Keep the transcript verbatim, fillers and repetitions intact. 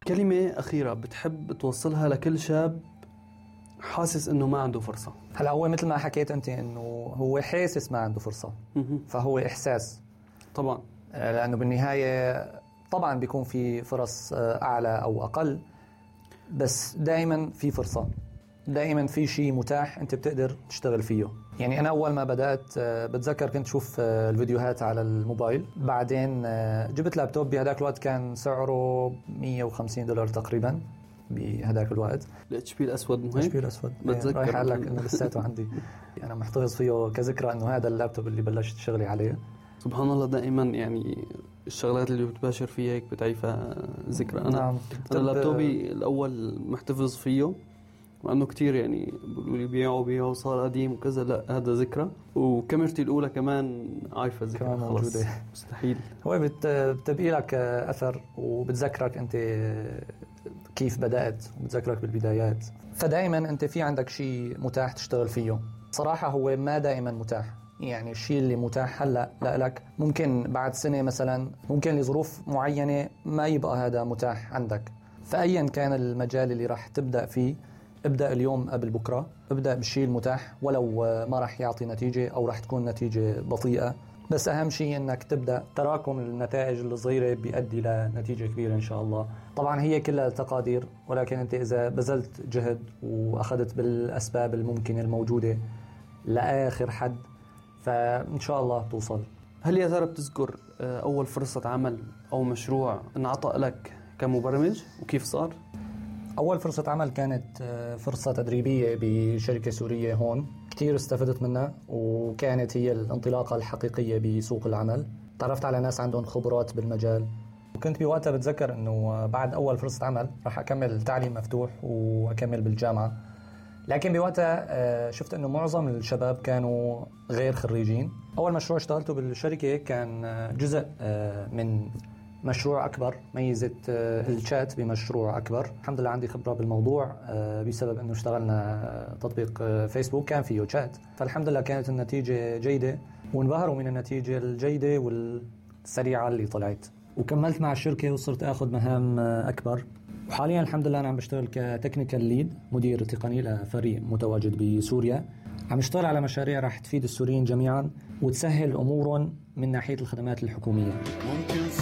كلمة أخيرة بتحب توصلها لكل شاب حاسس إنه ما عنده فرصة؟ هلا هو مثل ما حكيت أنت إنه هو حاسس ما عنده فرصة، فهو إحساس طبعا، لأنه بالنهاية طبعا بيكون في فرص أعلى أو أقل، بس دائما في فرصة، دائما في شيء متاح أنت بتقدر تشتغل فيه. يعني أنا أول ما بدأت بتذكر كنت شوف الفيديوهات على الموبايل، بعدين جبت لابتوب بهداك الوقت كان سعره مية وخمسين دولار تقريبا بهداك الوقت. الاتش بي الأسود مهم؟ الاتش بي الأسود بتذكر رايح أقول لك إنه لساته عندي، أنا محتفظ فيه كذكرى إنه هذا اللابتوب اللي بلشت شغلي عليه. سبحان الله، دائما يعني الشغلات اللي بتباشر فيها هيك بتعيفها ذكرى. أنا نعم. أنا لابتوبي الأول محتفظ فيه وأنه كتير يعني بيقولوا لي بيعوا بيعوا صار قديم وكذا، لا هذا ذكرى. وكاميرتي الأولى كمان عايفة ذكرى، كمان موجودة، مستحيل. هو بتبقي لك أثر وبتذكرك أنت كيف بدأت وبتذكرك بالبدايات، فدائما أنت في عندك شيء متاح تشتغل فيه. صراحة هو ما دائما متاح، يعني الشيء اللي متاح هلأ لك ممكن بعد سنة مثلا، ممكن لظروف معينة ما يبقى هذا متاح عندك. فأيا كان المجال اللي راح تبدأ فيه، ابدأ اليوم قبل بكرة، ابدأ بالشيء المتاح ولو ما راح يعطي نتيجة أو راح تكون نتيجة بطيئة، بس أهم شيء أنك تبدأ. تراكم النتائج الصغيرة بيؤدي لنتيجة كبيرة إن شاء الله. طبعا هي كلها تقادير، ولكن أنت إذا بذلت جهد وأخذت بالأسباب الممكنة الموجودة لآخر حد، فإن شاء الله توصل. هل يا ترى بتذكر أول فرصة عمل أو مشروع انعطى لك كمبرمج وكيف صار؟ أول فرصة عمل كانت فرصة تدريبية بشركة سورية هون، كتير استفدت منها وكانت هي الانطلاقة الحقيقية بسوق العمل. تعرفت على ناس عندهم خبرات بالمجال، وكنت بوقتها بتذكر أنه بعد أول فرصة عمل راح أكمل تعليم مفتوح وأكمل بالجامعة. لكن بوقتها شفت أنه معظم الشباب كانوا غير خريجين. أول مشروع اشتغلته بالشركة كان جزء من مشروع أكبر، ميزة الشات بمشروع أكبر. الحمد لله عندي خبرة بالموضوع بسبب أنه اشتغلنا تطبيق فيسبوك كان فيه شات، فالحمد لله كانت النتيجة جيدة وانبهروا من النتيجة الجيدة والسريعة اللي طلعت، وكملت مع الشركة وصرت أخذ مهام أكبر. وحاليا الحمد لله أنا عم بشتغل كتكنيكال ليد، مدير تقني لفريق متواجد بسوريا. عم بشتغل على مشاريع راح تفيد السوريين جميعا وتسهل أمورهم من ناحية الخدمات الحكومية.